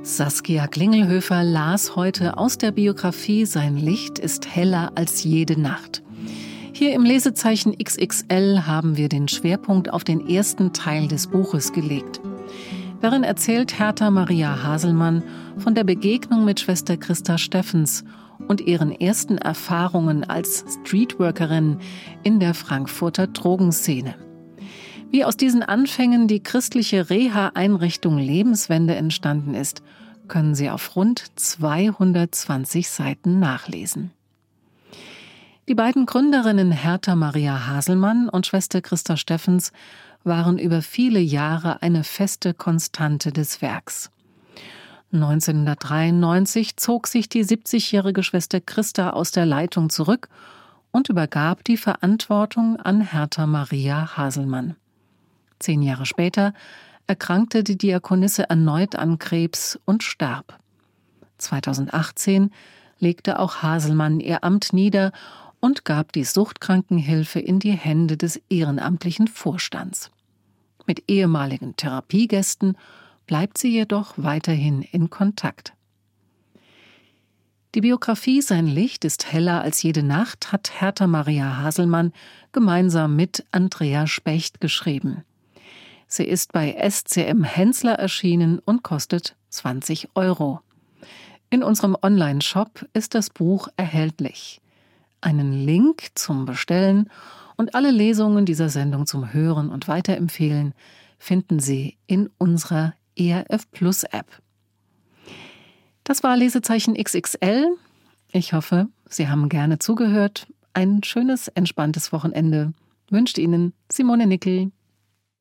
Saskia Klingelhöfer las heute aus der Biografie »Sein Licht ist heller als jede Nacht«. Hier im Lesezeichen XXL haben wir den Schwerpunkt auf den ersten Teil des Buches gelegt. Darin erzählt Hertha Maria Haselmann von der Begegnung mit Schwester Christa Steffens und ihren ersten Erfahrungen als Streetworkerin in der Frankfurter Drogenszene. Wie aus diesen Anfängen die christliche Reha-Einrichtung Lebenswende entstanden ist, können Sie auf rund 220 Seiten nachlesen. Die beiden Gründerinnen Hertha Maria Haselmann und Schwester Christa Steffens waren über viele Jahre eine feste Konstante des Werks. 1993 zog sich die 70-jährige Schwester Christa aus der Leitung zurück und übergab die Verantwortung an Hertha Maria Haselmann. 10 Jahre später erkrankte die Diakonisse erneut an Krebs und starb. 2018 legte auch Haselmann ihr Amt nieder und gab die Suchtkrankenhilfe in die Hände des ehrenamtlichen Vorstands. Mit ehemaligen Therapiegästen bleibt sie jedoch weiterhin in Kontakt. Die Biografie »Sein Licht ist heller als jede Nacht« hat Hertha Maria Haselmann gemeinsam mit Andrea Specht geschrieben. Sie ist bei SCM Hensler erschienen und kostet 20 €. In unserem Online-Shop ist das Buch erhältlich. Einen Link zum Bestellen und alle Lesungen dieser Sendung zum Hören und Weiterempfehlen finden Sie in unserer ERF Plus App. Das war Lesezeichen XXL. Ich hoffe, Sie haben gerne zugehört. Ein schönes, entspanntes Wochenende wünscht Ihnen Simone Nickel.